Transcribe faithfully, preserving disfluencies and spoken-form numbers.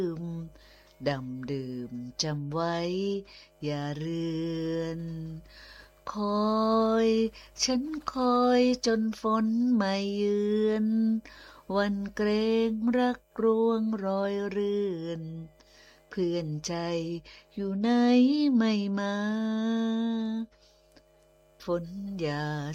ดำดื่มจำไว้อย่าเรือนคอยฉันคอยจนฝนไม่เยือนวันเกรงรักรวงรอยเรือนเพื่อนใจอยู่ไหนไม่มาฝนอย่า